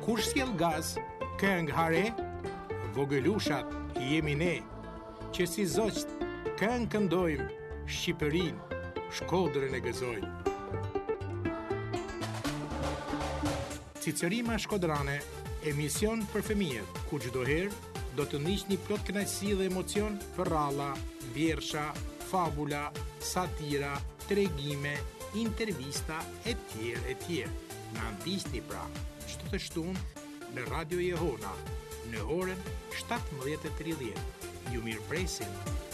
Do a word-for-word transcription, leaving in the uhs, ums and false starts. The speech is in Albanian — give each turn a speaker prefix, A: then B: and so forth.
A: Kur sjell gaz, këngë hare, vogëlushat jemi ne, që si zoqt këngë këndojmë, Shqipërin, Shkodrën e gëzojmë. Cicërima Shkodrane, emision për fëmijët, ku çdoherë do të ndiqni plot kënaqësi dhe emocion për ralla, vjersha, fabula, satira, tregime, intervista e tjerë e tjerë. Na ndiqni pra, çdo të shtunë në Radio Jehona, në orën shtatëmbëdhjetë e tridhjetë. Ju mirëpresim.